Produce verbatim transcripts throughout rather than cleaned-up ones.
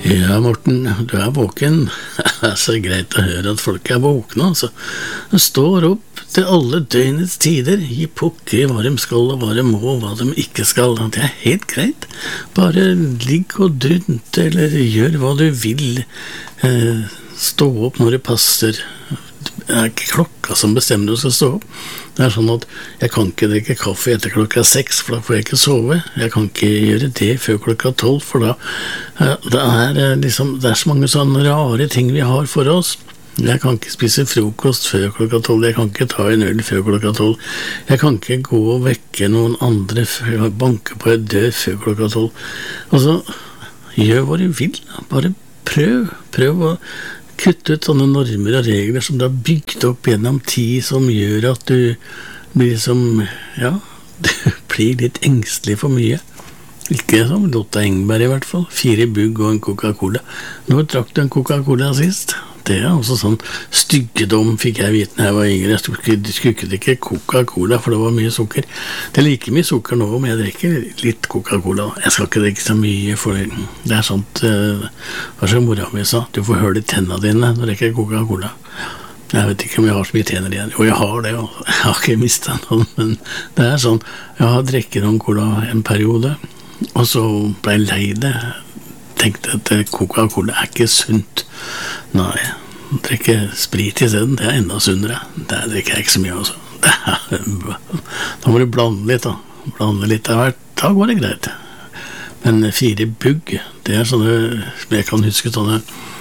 Ja, Morten, du er våken. Det er så greit å høre at folk er våkne, altså. De står opp til alle døgnets tider, gi pokker i hva de skal og hva de må og hva de ikke skal. Det er helt greit. Bare ligg og drunte, eller gjør hva du vil. Eh, stå opp når det passer. Det er ikke klokka som bestemmer du skal stå opp. Det er sånn at jeg kan ikke drikke kaffe etter klokka seks, for da får jeg ikke sove. Jeg kan ikke gjøre det før klokka tolv, for da det er, liksom, det er så mange sånne rare ting vi har for oss. Jeg kan ikke spise frokost før klokka tolv, jeg kan ikke ta en øl før klokka tolv. Jeg kan ikke gå og vekke noen andre før, banke på en dør før klokka tolv. Altså, gjør hva du vil, bare prøv, prøv å kutte ut sånne normer og regler som du har bygd opp gjennom tid, som gjør at du blir som, ja, du blir litt engstelig for mye. Ikke som Lotta Engberg i hvert fall, fire bugg og en Coca-Cola. Når drakk du en Coca-Cola sist? Det er også sånn styggedom, fikk jeg vite når jeg var yngre. Jeg skulle, skulle ikke Coca-Cola, for det var mye sukker. Det er like mye sukker nå, men jeg drikker litt Coca-Cola. Jeg skal ikke drikke så mye, for det er sånt, hva som mora mi sa, du får høre i tennene dine når du drikker Coca-Cola. Jeg vet ikke om jeg har så mye tenner igjen. Jo, jeg har det, og jeg har ikke mistet noen, men det er sånn, jeg har drikket noen cola en periode, og så ble jeg lei det. Tenkte at Coca-Cola er ikke sunt. Nei, drikke sprit i stedet, det er enda sunnere. Det drikker jeg ikke så mye også. Er, da må du blande litt da. Blande litt av hvert, da går det greit. Men fire bugg, det er sånne, som jeg kan huske, sånne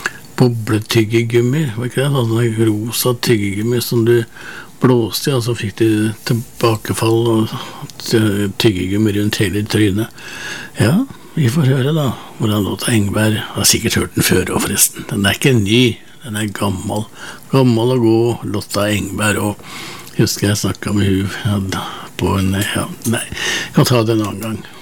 bobletyggegummi, var ikke det? Sånne rosa tyggegummi som du blåste i, og så fikk du tilbakefall og tyggegummi rundt hele trynet. Ja, vi får høre da, hvordan Lotta Engberg har sikkert hørt den før, og forresten. Den er ikke ny, den er gammel. Gammel og god Lotta Engberg, og husker jeg snakket med hun på en, ja, nei, jeg kan ta det en annen gang.